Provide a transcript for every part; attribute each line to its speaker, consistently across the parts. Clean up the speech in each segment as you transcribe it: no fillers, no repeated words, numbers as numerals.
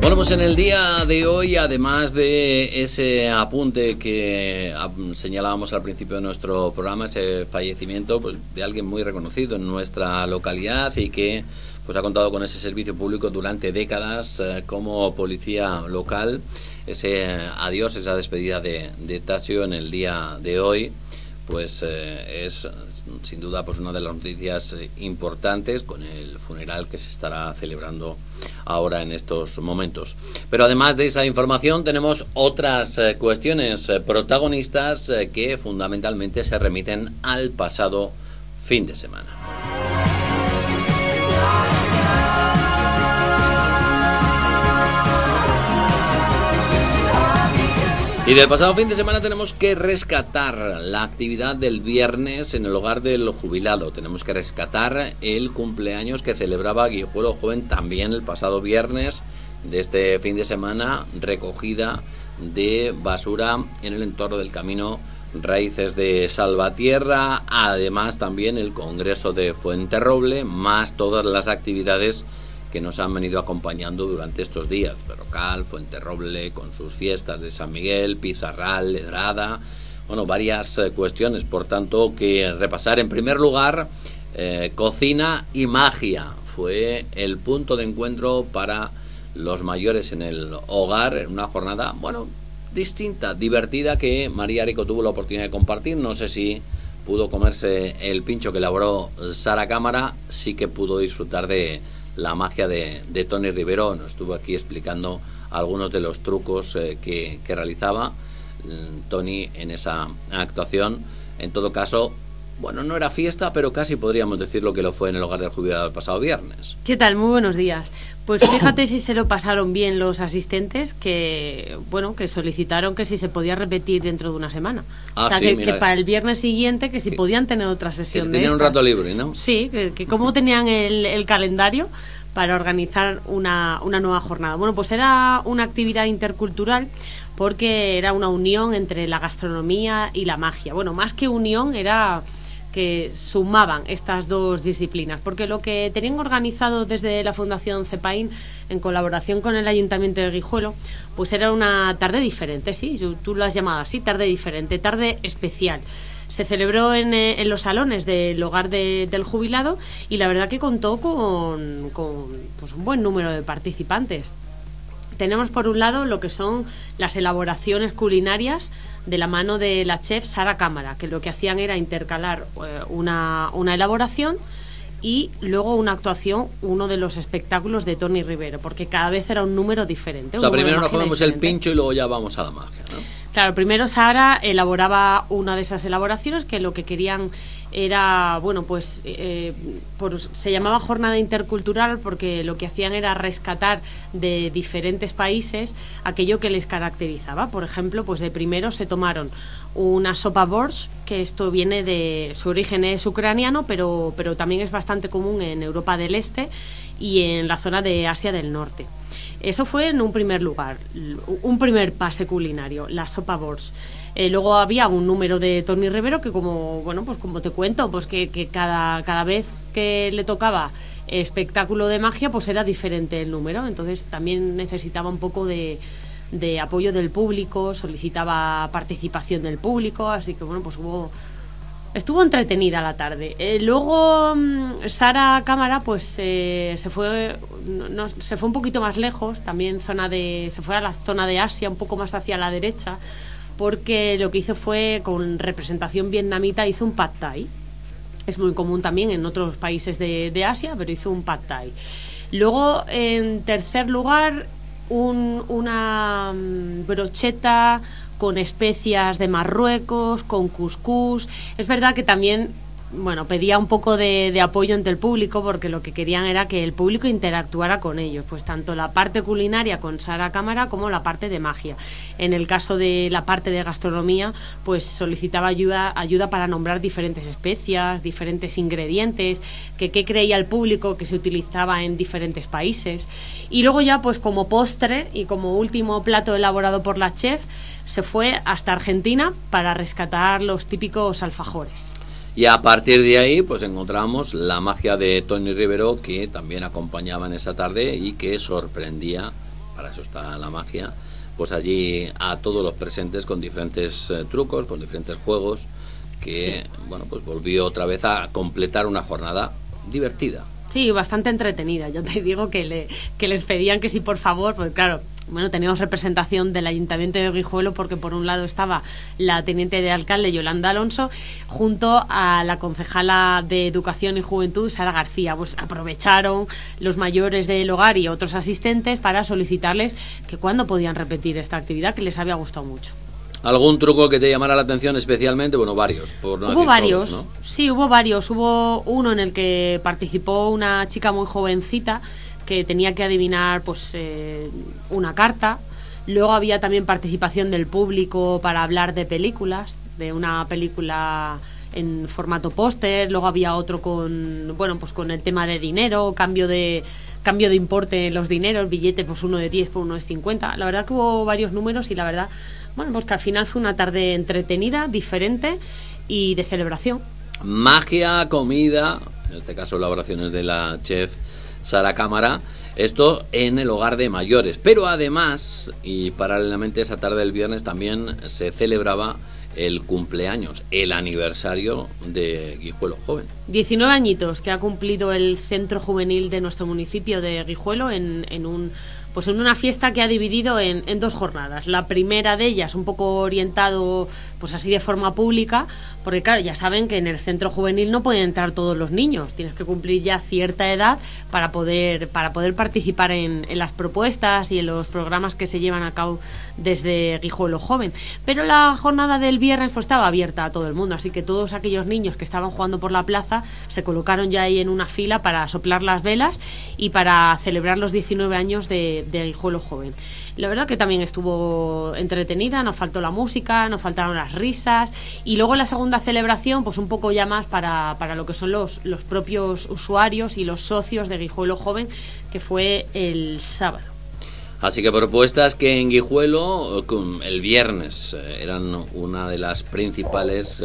Speaker 1: Bueno, pues en el día de hoy, además de ese apunte que señalábamos al principio de nuestro programa, ese fallecimiento pues de alguien muy reconocido en nuestra localidad y que pues ha contado con ese servicio público durante décadas como policía local, ese adiós, esa despedida de Tasio en el día de hoy, pues es sin duda pues una de las noticias importantes con el funeral que se estará celebrando ahora en estos momentos. Pero además de esa información tenemos otras cuestiones protagonistas que fundamentalmente se remiten al pasado fin de semana. Y del pasado fin de semana tenemos que rescatar la actividad del viernes en el hogar del jubilado. Tenemos que rescatar el cumpleaños que celebraba Guijuelo Joven también el pasado viernes de este fin de semana, recogida de basura en el entorno del camino Raíces de Salvatierra, además también el Congreso de Fuenterroble, más todas las actividades que nos han venido acompañando durante estos días. Berrocal, Fuenterroble, con sus fiestas de San Miguel, Pizarral, Ledrada, bueno, varias cuestiones, por tanto, que repasar. En primer lugar, cocina y magia. Fue el punto de encuentro para los mayores en el hogar, en una jornada, bueno, distinta, divertida, que María Rico tuvo la oportunidad de compartir. No sé si pudo comerse el pincho que elaboró Sara Cámara, sí que pudo disfrutar de la magia de Tony Rivero. Nos estuvo aquí explicando algunos de los trucos que realizaba Tony en esa actuación. En todo caso, bueno, no era fiesta, pero casi podríamos decir lo que lo fue en el hogar del jubilado el pasado viernes.
Speaker 2: ¿Qué tal? Muy buenos días. Pues fíjate si se lo pasaron bien los asistentes, que bueno, que solicitaron que si se podía repetir dentro de una semana. O sea, sí, que para el viernes siguiente, que si podían tener otra sesión de
Speaker 1: tenían un rato libre, ¿no?
Speaker 2: Sí, que cómo tenían el calendario para organizar una nueva jornada. Bueno, pues era una actividad intercultural porque era una unión entre la gastronomía y la magia. Bueno, más que unión, era que sumaban estas dos disciplinas, porque lo que tenían organizado desde la Fundación Cepaín en colaboración con el Ayuntamiento de Guijuelo, pues era una tarde diferente, sí, tú lo has llamado así, tarde diferente, tarde especial. Se celebró en los salones del hogar del jubilado y la verdad que contó con pues un buen número de participantes. Tenemos por un lado lo que son las elaboraciones culinarias de la mano de la chef Sara Cámara, que lo que hacían era intercalar una elaboración y luego una actuación, uno de los espectáculos de Tony Rivero, porque cada vez era un número diferente. O sea,
Speaker 1: primero nos comemos el pincho y luego ya vamos a la magia, ¿no?
Speaker 2: Claro, primero Sara elaboraba una de esas elaboraciones que lo que querían era, bueno, pues se llamaba jornada intercultural porque lo que hacían era rescatar de diferentes países aquello que les caracterizaba. Por ejemplo, pues de primero se tomaron una sopa borscht, que esto viene de, su origen es ucraniano, pero también es bastante común en Europa del Este y en la zona de Asia del Norte. Eso fue en un primer lugar, un primer pase culinario, la sopa borscht. Luego había un número de Tony Rivero que, como bueno, pues como te cuento, pues que cada vez que le tocaba espectáculo de magia, pues era diferente el número. Entonces también necesitaba un poco de apoyo del público, solicitaba participación del público, así que bueno, pues estuvo entretenida la tarde. Luego Sara Cámara pues se fue un poquito más lejos, también se fue a la zona de Asia, un poco más hacia la derecha, porque lo que hizo fue, con representación vietnamita, hizo un pad thai. Es muy común también en otros países de Asia, pero hizo un pad thai. Luego, en tercer lugar, una brocheta con especias de Marruecos, con cuscús. Es verdad que también, bueno, pedía un poco de apoyo entre el público, porque lo que querían era que el público interactuara con ellos, pues tanto la parte culinaria con Sara Cámara como la parte de magia. En el caso de la parte de gastronomía, pues solicitaba ayuda para nombrar diferentes especias, diferentes ingredientes, qué creía el público que se utilizaba en diferentes países. Y luego ya, pues como postre y como último plato elaborado por la chef, se fue hasta Argentina para rescatar los típicos alfajores.
Speaker 1: Y a partir de ahí pues encontramos la magia de Tony Rivero, que también acompañaba en esa tarde y que sorprendía para eso está la magia, pues allí a todos los presentes con diferentes trucos, con diferentes juegos, que bueno, pues volvió otra vez a completar una jornada divertida.
Speaker 2: Sí, bastante entretenida. Yo te digo que les pedían que sí, por favor, porque claro, bueno, teníamos representación del Ayuntamiento de Guijuelo, porque por un lado estaba la teniente de alcalde Yolanda Alonso junto a la concejala de Educación y Juventud Sara García. Pues aprovecharon los mayores del hogar y otros asistentes para solicitarles que cuándo podían repetir esta actividad, que les había gustado mucho.
Speaker 1: ¿Algún truco que te llamara la atención especialmente? Bueno, varios. Por no
Speaker 2: hubo
Speaker 1: decir
Speaker 2: varios,
Speaker 1: todos, ¿no?
Speaker 2: Sí, hubo varios. Hubo uno en el que participó una chica muy jovencita que tenía que adivinar pues una carta. Luego había también participación del público para hablar de películas, de una película en formato póster. Luego había otro con, bueno, pues con el tema de dinero, cambio de importe en los dineros, billetes, pues uno de 10 por uno de 50. La verdad que hubo varios números y la verdad, bueno, pues que al final fue una tarde entretenida, diferente y de celebración.
Speaker 1: Magia, comida, en este caso elaboraciones de la chef Sara Cámara, esto en el hogar de mayores. Pero además, y paralelamente esa tarde del viernes también se celebraba el cumpleaños, el aniversario de Guijuelo Joven.
Speaker 2: 19 añitos que ha cumplido el centro juvenil de nuestro municipio de Guijuelo en una fiesta que ha dividido en dos jornadas. La primera de ellas un poco orientado pues así de forma pública, porque claro, ya saben que en el centro juvenil no pueden entrar todos los niños, tienes que cumplir ya cierta edad para poder participar en las propuestas y en los programas que se llevan a cabo desde Guijuelo Joven. Pero la jornada del viernes pues estaba abierta a todo el mundo, así que todos aquellos niños que estaban jugando por la plaza se colocaron ya ahí en una fila para soplar las velas y para celebrar los 19 años de Guijuelo Joven. La verdad que también estuvo entretenida, nos faltó la música, nos faltaron las risas y luego la segunda celebración pues un poco ya más para lo que son los propios usuarios y los socios de Guijuelo Joven, que fue el sábado.
Speaker 1: Así que propuestas que en Guijuelo el viernes eran una de las principales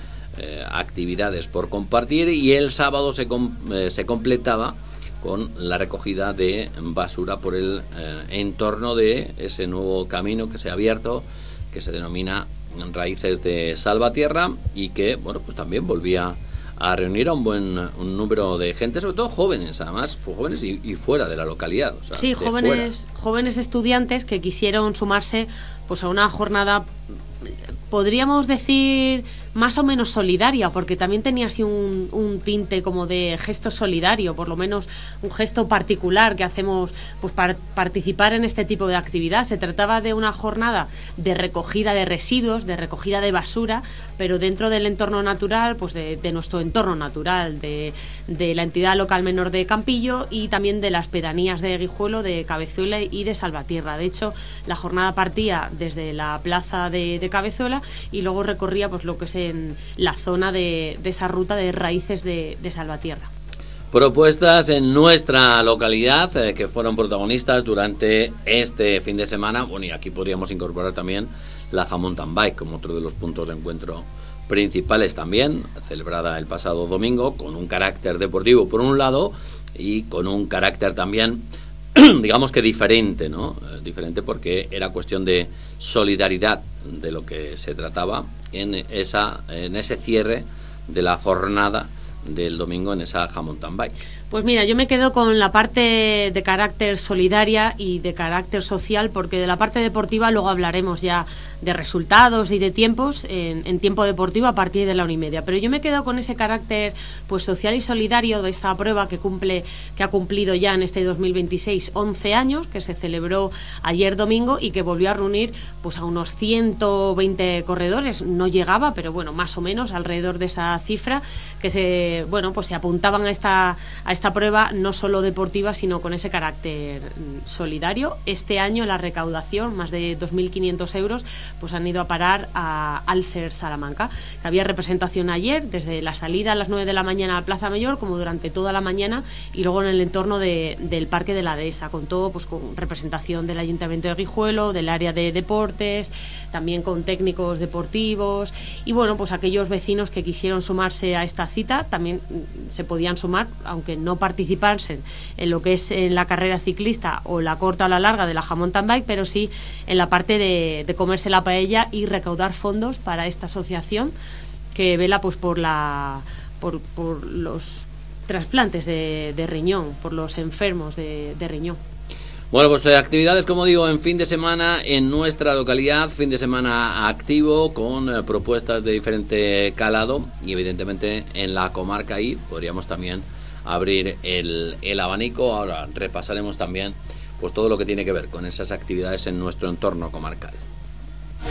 Speaker 1: actividades por compartir, y el sábado se completaba con la recogida de basura por el entorno de ese nuevo camino que se ha abierto, que se denomina Raíces de Salvatierra, y que bueno, pues también volvía a reunir a un número de gente, sobre todo jóvenes, además, jóvenes y fuera de la localidad. O sea,
Speaker 2: sí, jóvenes estudiantes que quisieron sumarse pues a una jornada, podríamos decir, más o menos solidaria, porque también tenía así un tinte como de gesto solidario, por lo menos un gesto particular que hacemos pues para participar en este tipo de actividad. Se trataba de una jornada de recogida de residuos, de recogida de basura, pero dentro del entorno natural, pues de nuestro entorno natural, de la entidad local menor de Campillo y también de las pedanías de Guijuelo, de Cabezuela y de Salvatierra. De hecho, la jornada partía desde la plaza de Cabezuela y luego recorría pues lo que es en la zona de esa ruta de Raíces de Salvatierra.
Speaker 1: Propuestas en nuestra localidad que fueron protagonistas durante este fin de semana. Bueno, y aquí podríamos incorporar también la Mountain Bike como otro de los puntos de encuentro principales también, celebrada el pasado domingo, con un carácter deportivo por un lado y con un carácter también digamos que diferente, ¿no? Diferente porque era cuestión de solidaridad de lo que se trataba en ese cierre de la jornada del domingo en esa Mountain Bike.
Speaker 2: Pues mira, yo me quedo con la parte de carácter solidaria y de carácter social, porque de la parte deportiva luego hablaremos ya de resultados y de tiempos en tiempo deportivo a partir de la 1:30. Pero yo me quedo con ese carácter pues social y solidario de esta prueba que ha cumplido ya en este 2026 11 años, que se celebró ayer domingo y que volvió a reunir pues a unos 120 corredores. No llegaba, pero bueno, más o menos alrededor de esa cifra, que se apuntaban a esta prueba no solo deportiva, sino con ese carácter solidario. Este año la recaudación, más de 2.500 euros, pues han ido a parar a Alcer Salamanca, que había representación ayer, desde la salida a las 9 de la mañana a Plaza Mayor, como durante toda la mañana, y luego en el entorno del Parque de la Dehesa, con todo, pues con representación del Ayuntamiento de Guijuelo, del área de deportes, también con técnicos deportivos, y bueno, pues aquellos vecinos que quisieron sumarse a esta cita también se podían sumar, aunque no no participasen en lo que es en la carrera ciclista o la corta o la larga de la mountain bike, pero sí en la parte de comerse la paella y recaudar fondos para esta asociación que vela pues por los trasplantes de riñón, por los enfermos de riñón.
Speaker 1: Bueno, pues actividades, como digo, en fin de semana en nuestra localidad, fin de semana activo con propuestas de diferente calado y evidentemente en la comarca ahí podríamos también abrir el abanico. Ahora repasaremos también pues todo lo que tiene que ver con esas actividades en nuestro entorno comarcal.